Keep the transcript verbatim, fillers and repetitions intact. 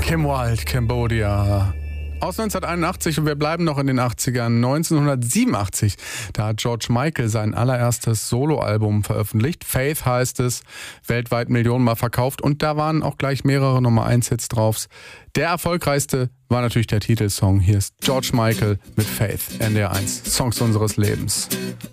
Kim Wilde, Cambodia. Aus neunzehnhunderteinundachtzig, und wir bleiben noch in den achtzigern. neunzehnhundertsiebenundachtzig, da hat George Michael sein allererstes Soloalbum veröffentlicht. Faith heißt es, weltweit Millionenmal verkauft, und da waren auch gleich mehrere Nummer eins Hits drauf. Der erfolgreichste war natürlich der Titelsong. Hier ist George Michael mit Faith, N D R eins, Songs unseres Lebens.